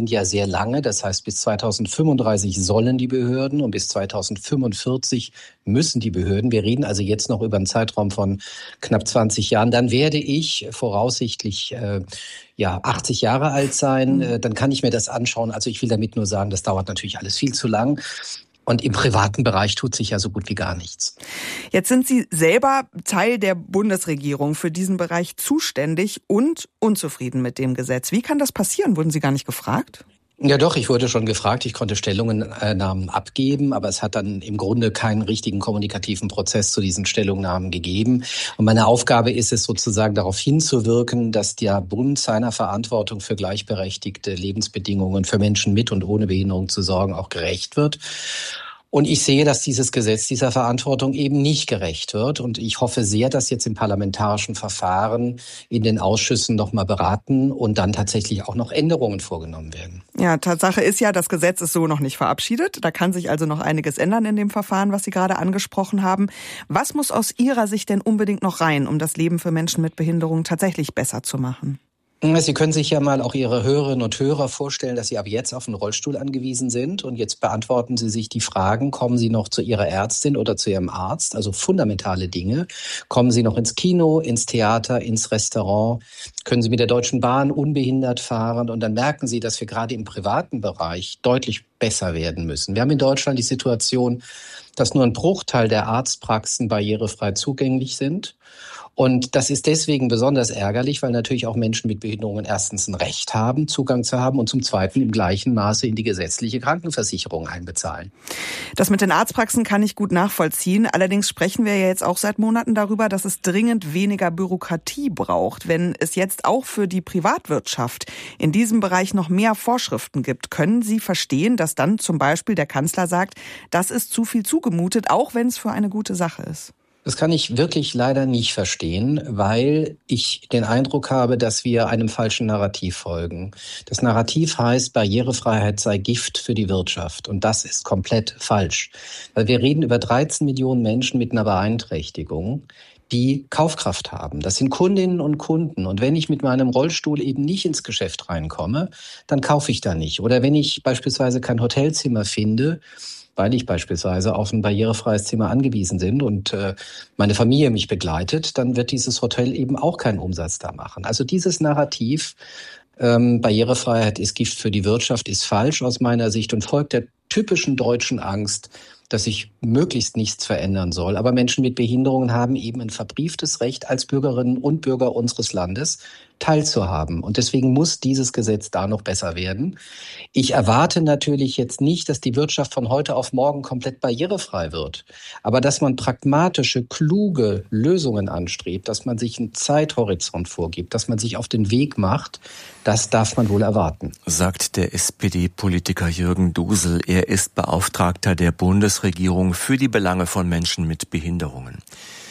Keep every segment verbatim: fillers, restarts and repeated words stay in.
sind ja sehr lange. Das heißt, bis zweitausendfünfunddreißig sollen die Behörden und bis zweitausendfünfundvierzig müssen die Behörden. Wir reden also jetzt noch über einen Zeitraum von knapp zwanzig Jahren. Dann werde ich voraussichtlich äh, ja achtzig Jahre alt sein. Äh, dann kann ich mir das anschauen. Also ich will damit nur sagen, das dauert natürlich alles viel zu lang. Und im privaten Bereich tut sich ja so gut wie gar nichts. Jetzt sind Sie selber Teil der Bundesregierung, für diesen Bereich zuständig und unzufrieden mit dem Gesetz. Wie kann das passieren? Wurden Sie gar nicht gefragt? Ja doch, ich wurde schon gefragt, ich konnte Stellungnahmen abgeben, aber es hat dann im Grunde keinen richtigen kommunikativen Prozess zu diesen Stellungnahmen gegeben. Und meine Aufgabe ist es sozusagen darauf hinzuwirken, dass der Bund seiner Verantwortung für gleichberechtigte Lebensbedingungen für Menschen mit und ohne Behinderung zu sorgen auch gerecht wird. Und ich sehe, dass dieses Gesetz dieser Verantwortung eben nicht gerecht wird. Und ich hoffe sehr, dass jetzt im parlamentarischen Verfahren in den Ausschüssen noch mal beraten und dann tatsächlich auch noch Änderungen vorgenommen werden. Ja, Tatsache ist ja, das Gesetz ist so noch nicht verabschiedet. Da kann sich also noch einiges ändern in dem Verfahren, was Sie gerade angesprochen haben. Was muss aus Ihrer Sicht denn unbedingt noch rein, um das Leben für Menschen mit Behinderung tatsächlich besser zu machen? Sie können sich ja mal auch Ihre Hörerinnen und Hörer vorstellen, dass Sie ab jetzt auf einen Rollstuhl angewiesen sind. Und jetzt beantworten Sie sich die Fragen, kommen Sie noch zu Ihrer Ärztin oder zu Ihrem Arzt? Also fundamentale Dinge. Kommen Sie noch ins Kino, ins Theater, ins Restaurant? Können Sie mit der Deutschen Bahn unbehindert fahren? Und dann merken Sie, dass wir gerade im privaten Bereich deutlich besser werden müssen. Wir haben in Deutschland die Situation, dass nur ein Bruchteil der Arztpraxen barrierefrei zugänglich sind. Und das ist deswegen besonders ärgerlich, weil natürlich auch Menschen mit Behinderungen erstens ein Recht haben, Zugang zu haben und zum Zweiten im gleichen Maße in die gesetzliche Krankenversicherung einbezahlen. Das mit den Arztpraxen kann ich gut nachvollziehen. Allerdings sprechen wir ja jetzt auch seit Monaten darüber, dass es dringend weniger Bürokratie braucht. Wenn es jetzt auch für die Privatwirtschaft in diesem Bereich noch mehr Vorschriften gibt, können Sie verstehen, dass dann zum Beispiel der Kanzler sagt, das ist zu viel zugemutet, auch wenn es für eine gute Sache ist? Das kann ich wirklich leider nicht verstehen, weil ich den Eindruck habe, dass wir einem falschen Narrativ folgen. Das Narrativ heißt, Barrierefreiheit sei Gift für die Wirtschaft. Und das ist komplett falsch. Weil wir reden über dreizehn Millionen Menschen mit einer Beeinträchtigung, die Kaufkraft haben. Das sind Kundinnen und Kunden. Und wenn ich mit meinem Rollstuhl eben nicht ins Geschäft reinkomme, dann kaufe ich da nicht. Oder wenn ich beispielsweise kein Hotelzimmer finde, weil ich beispielsweise auf ein barrierefreies Zimmer angewiesen bin und äh, meine Familie mich begleitet, dann wird dieses Hotel eben auch keinen Umsatz da machen. Also dieses Narrativ, ähm, Barrierefreiheit ist Gift für die Wirtschaft, ist falsch aus meiner Sicht und folgt der typischen deutschen Angst, dass sich möglichst nichts verändern soll. Aber Menschen mit Behinderungen haben eben ein verbrieftes Recht, als Bürgerinnen und Bürger unseres Landes teilzuhaben. Und deswegen muss dieses Gesetz da noch besser werden. Ich erwarte natürlich jetzt nicht, dass die Wirtschaft von heute auf morgen komplett barrierefrei wird. Aber dass man pragmatische, kluge Lösungen anstrebt, dass man sich einen Zeithorizont vorgibt, dass man sich auf den Weg macht, das darf man wohl erwarten. Sagt der S P D-Politiker Jürgen Dusel. Er ist Beauftragter der Bundesregierung für die Belange von Menschen mit Behinderungen.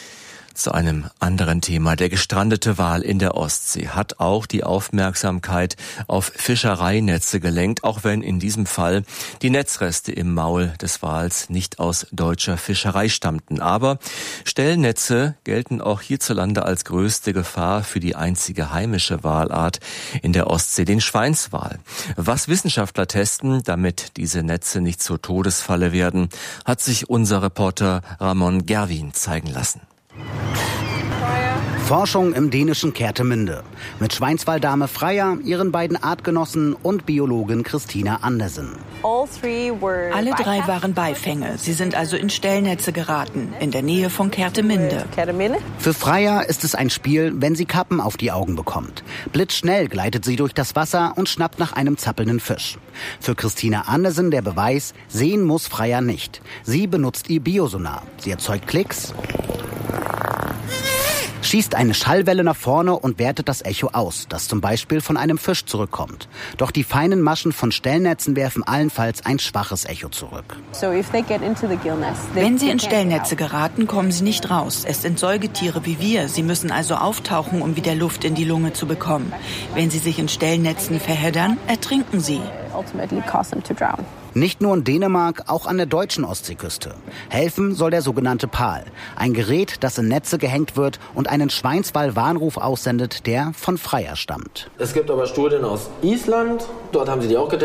Zu einem anderen Thema. Der gestrandete Wal in der Ostsee hat auch die Aufmerksamkeit auf Fischereinetze gelenkt, auch wenn in diesem Fall die Netzreste im Maul des Wals nicht aus deutscher Fischerei stammten. Aber Stellnetze gelten auch hierzulande als größte Gefahr für die einzige heimische Walart in der Ostsee, den Schweinswal. Was Wissenschaftler testen, damit diese Netze nicht zur Todesfalle werden, hat sich unser Reporter Ramon Gerwin zeigen lassen. Forschung im dänischen Kertemünde. Mit Schweinswaldame Freya, ihren beiden Artgenossen und Biologin Christina Andersen. Alle drei waren Beifänge. Sie sind also in Stellnetze geraten, in der Nähe von Kertemünde. Für Freya ist es ein Spiel, wenn sie Kappen auf die Augen bekommt. Blitzschnell gleitet sie durch das Wasser und schnappt nach einem zappelnden Fisch. Für Christina Andersen der Beweis, sehen muss Freya nicht. Sie benutzt ihr Biosonar. Sie erzeugt Klicks, schießt eine Schallwelle nach vorne und wertet das Echo aus, das zum Beispiel von einem Fisch zurückkommt. Doch die feinen Maschen von Stellnetzen werfen allenfalls ein schwaches Echo zurück. Wenn sie in Stellnetze geraten, kommen sie nicht raus. Es sind Säugetiere wie wir. Sie müssen also auftauchen, um wieder Luft in die Lunge zu bekommen. Wenn sie sich in Stellnetzen verheddern, ertrinken sie. Nicht nur in Dänemark, auch an der deutschen Ostseeküste. Helfen soll der sogenannte Pal. Ein Gerät, das in Netze gehängt wird und einen Schweinswal-Warnruf aussendet, der von Freya stammt. Es gibt aber Studien aus Island. Dort haben sie die auch getestet.